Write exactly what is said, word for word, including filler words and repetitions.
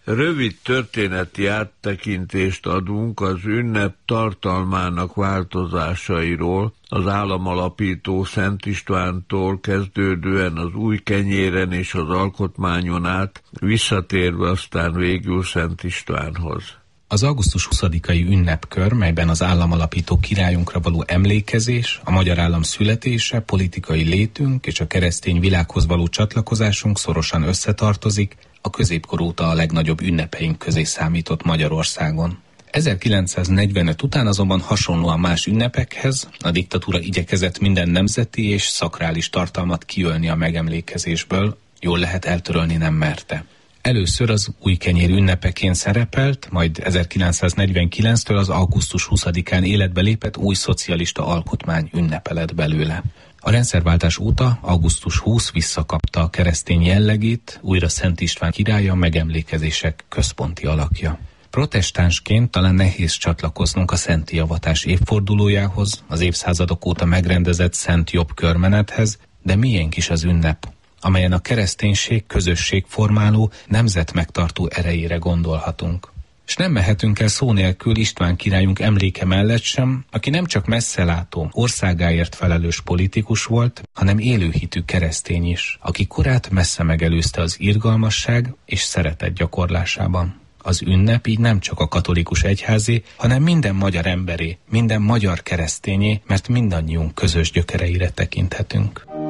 Rövid történeti áttekintést adunk az ünnep tartalmának változásairól, az államalapító Szent Istvántól kezdődően az Újkenyéren és az Alkotmányon át, visszatérve aztán végül Szent Istvánhoz. Az augusztus huszadikai ünnepkör, melyben az államalapító királyunkra való emlékezés, a magyar állam születése, politikai létünk és a keresztény világhoz való csatlakozásunk szorosan összetartozik, a középkor óta a legnagyobb ünnepeink közé számított Magyarországon. ezerkilencszáznegyvenöt után azonban hasonlóan más ünnepekhez a diktatúra igyekezett minden nemzeti és szakrális tartalmat kiölni a megemlékezésből, jól lehet eltörölni nem merte. Először az Újkenyér ünnepeként szerepelt, majd ezerkilencszáznegyvenkilenctől az augusztus huszadikán életbe lépett új szocialista alkotmány ünnepe lett belőle. A rendszerváltás óta augusztus huszadika visszakapta a keresztény jellegét, újra Szent István királya megemlékezések központi alakja. Protestánsként talán nehéz csatlakoznunk a szenti avatás évfordulójához, az évszázadok óta megrendezett Szent Jobb körmenethez, de miénk is az ünnep, amelyen a kereszténység közösségformáló, nemzetmegtartó erejére gondolhatunk. És nem mehetünk el szó nélkül István királyunk emléke mellett sem, aki nem csak messzelátó, országáért felelős politikus volt, hanem élőhitű keresztény is, aki korát messze megelőzte az irgalmasság és szeretet gyakorlásában. Az ünnep így nem csak a katolikus egyházé, hanem minden magyar emberé, minden magyar keresztényé, mert mindannyiunk közös gyökereire tekinthetünk.